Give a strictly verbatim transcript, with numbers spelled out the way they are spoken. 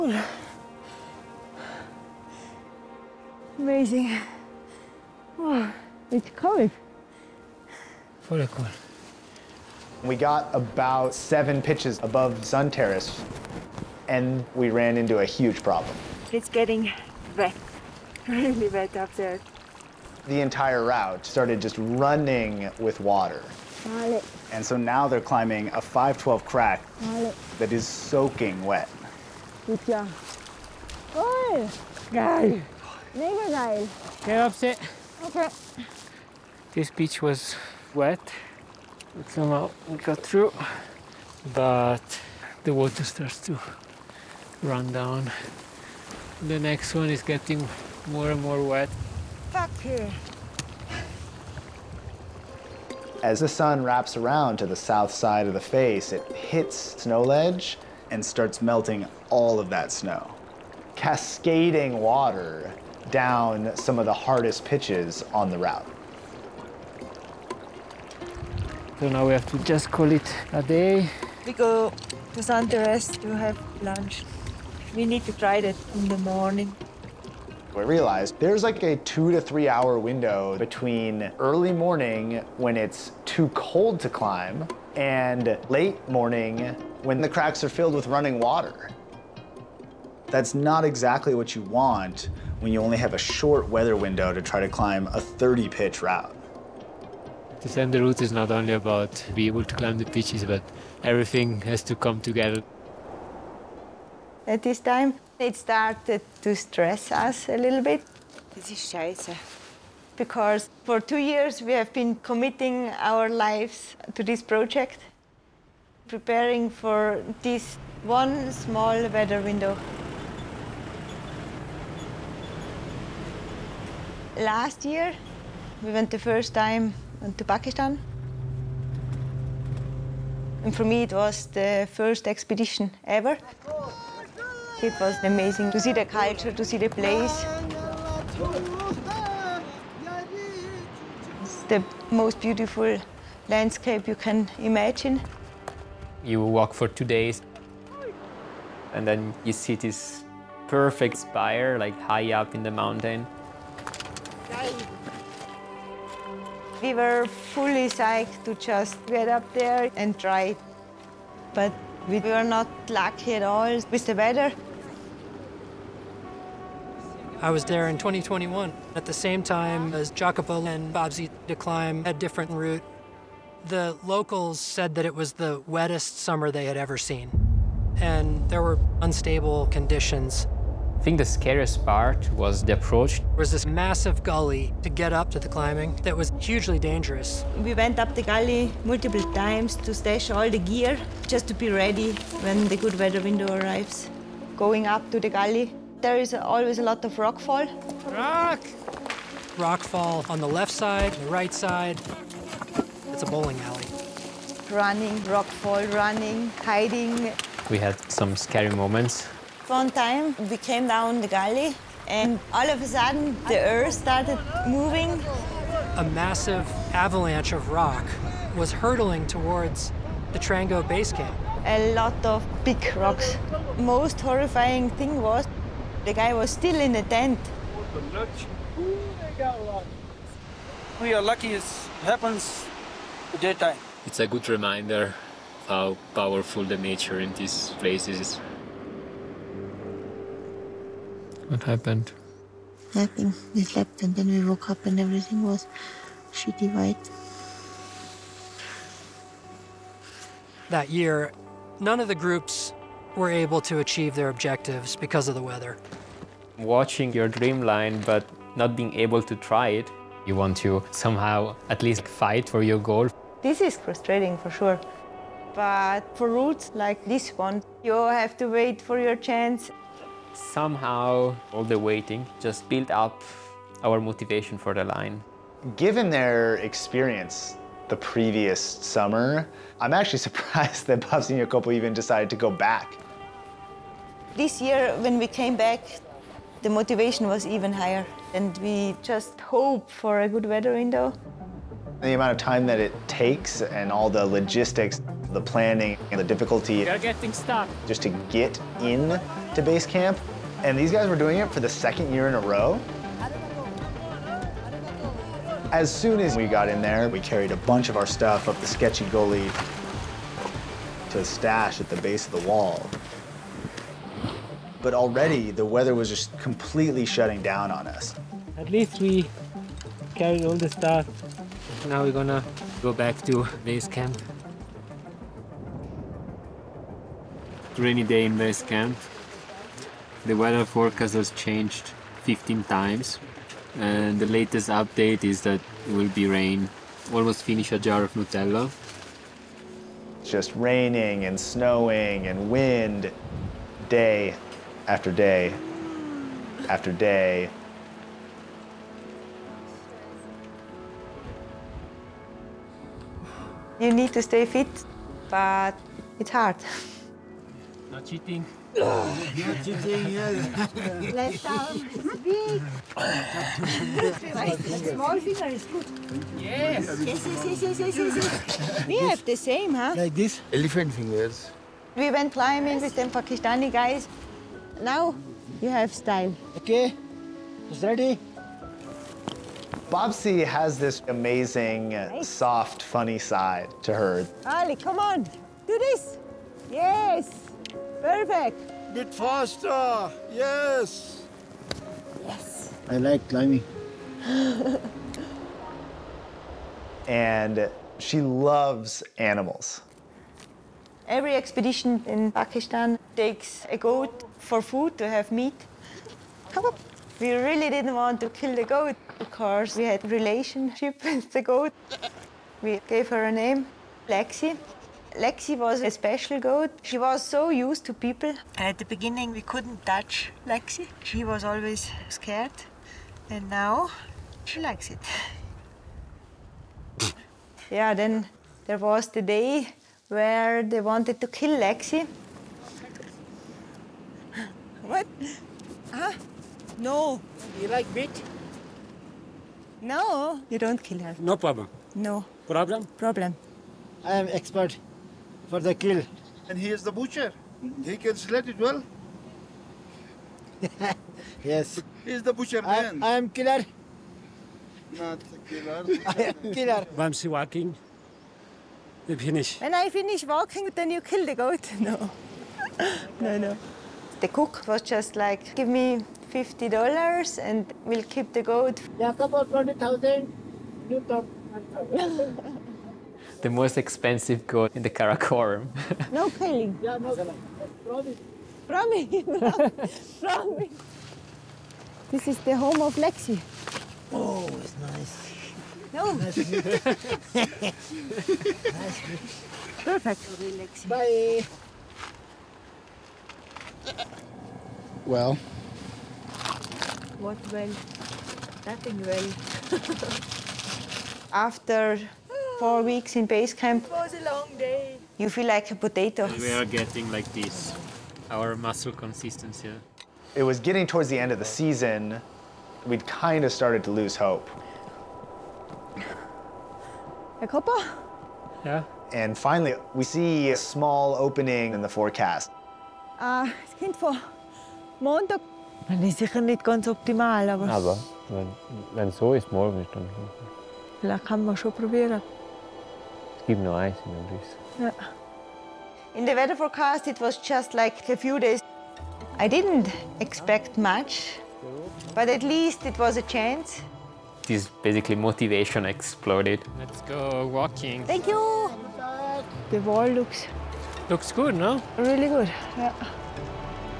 Amazing. Oh, it's cold. Very cool. We got about seven pitches above Sun Terrace, and we ran into a huge problem. It's getting wet, really wet up there. The entire route started just running with water. Vale. And so now they're climbing a five twelve crack Vale. that is soaking wet. Good job. Cool. Geil. Mega geil. Okay, that's it. Okay. This beach was wet. But somehow we got through. But the water starts to run down. The next one is getting more and more wet. Fuck you. As the sun wraps around to the south side of the face, it hits snow ledge and starts melting all of that snow, cascading water down some of the hardest pitches on the route. So now we have to just call it a day. We go to Sun Terrace to have lunch. We need to try that in the morning. We realized there's like a two to three hour window between early morning when it's too cold to climb and late morning when the cracks are filled with running water. That's not exactly what you want when you only have a short weather window to try to climb a thirty pitch route. Descend the route is not only about being able to climb the pitches, but everything has to come together. At this time, it started to stress us a little bit. This is scheiße. Because for two years we have been committing our lives to this project, preparing for this one small weather window. Last year, we went the first time to Pakistan. And for me, it was the first expedition ever. It was amazing to see the culture, to see the place. It's the most beautiful landscape you can imagine. You walk for two days, and then you see this perfect spire, like high up in the mountain. We were fully psyched to just get up there and try. But we were not lucky at all with the weather. I was there in twenty twenty-one, at the same time as Jacopo and Babsi to climb a different route. The locals said that it was the wettest summer they had ever seen, and there were unstable conditions. I think the scariest part was the approach. There was this massive gully to get up to the climbing that was hugely dangerous. We went up the gully multiple times to stash all the gear, just to be ready when the good weather window arrives. Going up to the gully, there is always a lot of rockfall. Rock! Rockfall on the left side, the right side. It's a bowling alley. Running, rockfall, running, hiding. We had some scary moments. One time, we came down the gully, and all of a sudden, the earth started moving. A massive avalanche of rock was hurtling towards the Trango base camp. A lot of big rocks. Most horrifying thing was the guy was still in the tent. We are lucky it happens daytime. It's a good reminder of how powerful the nature in these places is. What happened? Nothing. We slept and then we woke up and everything was shitty white. That year, none of the groups were able to achieve their objectives because of the weather. Watching your dream line, but not being able to try it, you want to somehow at least fight for your goal. This is frustrating for sure. But for routes like this one, you have to wait for your chance. Somehow, all the waiting just built up our motivation for the line. Given their experience the previous summer, I'm actually surprised that Babsi and Jacopo even decided to go back. This year, when we came back, the motivation was even higher. And we just hope for a good weather window. The amount of time that it takes and all the logistics, the planning and the difficulty You're getting stuck. just to get in to base camp, and these guys were doing it for the second year in a row. As soon as we got in there, we carried a bunch of our stuff up the sketchy gully to a stash at the base of the wall. But already, the weather was just completely shutting down on us. At least we carried all the stuff. Now we're gonna go back to base camp. Rainy day in base camp. The weather forecast has changed fifteen times, and the latest update is that it will be rain. Almost finish a jar of Nutella. It's just raining and snowing and wind, day after day after day. You need to stay fit, but it's hard. Not cheating. Left arm is big. Small finger is good. Yes. Yes, yes, yes, yes, yes, yes, yes. We have the same, huh? Like this? Elephant fingers. We went climbing with them Pakistani guys. Now you have style. Okay, it's ready. Bobsy has this amazing, soft, funny side to her. Ali, come on, do this. Yes, perfect. Bit faster, yes. Yes. I like climbing. And she loves animals. Every expedition in Pakistan takes a goat for food to have meat. Come on. We really didn't want to kill the goat because we had a relationship with the goat. We gave her a name, Lexi. Lexi was a special goat. She was so used to people. At the beginning, we couldn't touch Lexi. She was always scared. And now, she likes it. Yeah, then there was the day where they wanted to kill Lexi. What? Huh? No. You like meat? No, you don't kill her. No problem. No Problem? problem. I am expert for the kill. And he is the butcher. He can slit it well. Yes. He is the butcher I, man. I am killer. Not the killer. I am killer. Once you walking, you finish. When I finish walking, then you kill the goat. No. No, no. The cook was just like, give me fifty dollars and we'll keep the goat. Yeah, couple twenty thousand. You talk. The most expensive goat in the Karakoram. No killing. Yeah, no. Promise. Promise. Promise. This is the home of Lexi. Oh, it's nice. No. Nice to meet you. Perfect. Lexi. Bye. Well. What well? Nothing well. After four weeks in base camp, it was a long day. You feel like a potato. We are getting like this, our muscle consistency. It was getting towards the end of the season. We'd kind of started to lose hope. A copper? Yeah. And finally, we see a small opening in the forecast. Ah, es kommt vor Montag. Das ist sicher nicht ganz optimal, aber, Aber wenn, wenn so ist, morgen ist dann. vielleicht kann man schon probieren. Es gibt noch Eis in der Rüsse. Ja. In the weather forecast, it was just like a few days. I didn't expect much, but at least it was a chance. This basically motivation exploded. Let's go walking. Thank you. The wall looks Looks good, no? really good. Yeah.